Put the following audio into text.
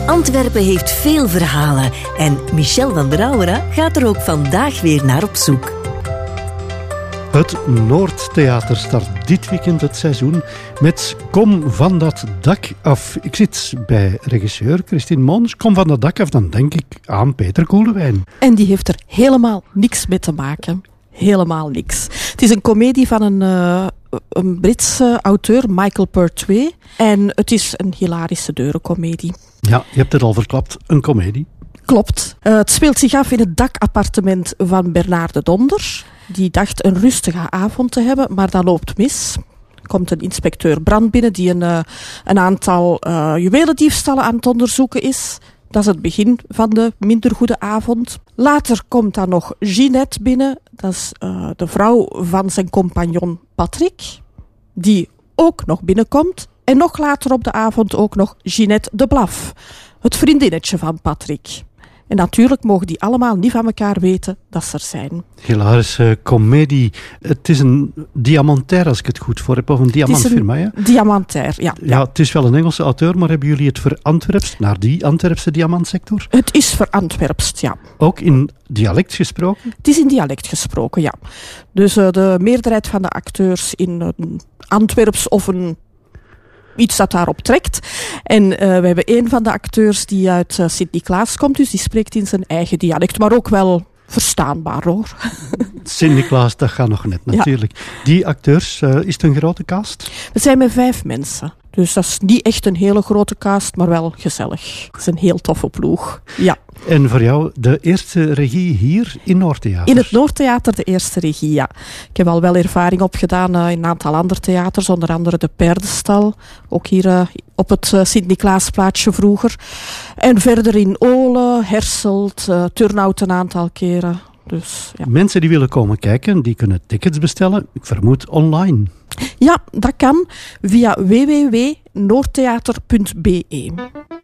Antwerpen heeft veel verhalen en Michel van der Auwera gaat er ook vandaag weer naar op zoek. Het Noordtheater start dit weekend het seizoen met Kom van dat dak af. Ik zit bij regisseur Christine Mons. Kom van dat dak af, dan denk ik aan Peter Koelewijn. En die heeft er helemaal niks mee te maken. Helemaal niks. Het is een komedie van een Britse auteur, Michael Pertwee. En het is een hilarische deurenkomedie. Ja, je hebt het al verklapt, een komedie. Klopt. Het speelt zich af in het dakappartement van Bernard de Donder. Die dacht een rustige avond te hebben, maar dat loopt mis. Er komt een inspecteur brand binnen die een aantal juwelendiefstallen aan het onderzoeken is. Dat is het begin van de minder goede avond. Later komt dan nog Ginette binnen. Dat is de vrouw van zijn compagnon Patrick. Die ook nog binnenkomt. En nog later op de avond ook nog Ginette de Blaf. Het vriendinnetje van Patrick. En natuurlijk mogen die allemaal niet van elkaar weten dat ze er zijn. Hilarische komedie. Het is een diamantair, als ik het goed voor heb, of een diamantfirma, ja? Diamantair, ja. Ja, het is wel een Engelse auteur, maar hebben jullie het verantwerpst naar die Antwerpse diamantsector? Het is verantwerpst, ja. Ook in dialect gesproken? Het is in dialect gesproken, ja. Dus de meerderheid van de acteurs in Antwerps of iets dat daarop trekt. En we hebben een van de acteurs die uit Sint-Niklaas komt, dus die spreekt in zijn eigen dialect, maar ook wel verstaanbaar, hoor. Sint-Niklaas, dat gaat nog net, natuurlijk. Ja. Die acteurs, is het een grote cast? We zijn met 5 mensen. Dus dat is niet echt een hele grote cast, maar wel gezellig. Het is een heel toffe ploeg, ja. En voor jou de eerste regie hier in Noordtheater? In het Noordtheater de eerste regie, ja. Ik heb al wel ervaring opgedaan in een aantal andere theaters, onder andere de Perdestal. Ook hier op het Sint-Niklaasplaatsje vroeger. En verder in Ole, Herselt, Turnhout een aantal keren. Dus, ja. Mensen die willen komen kijken, die kunnen tickets bestellen. Ik vermoed online. Ja, dat kan via www.noordtheater.be.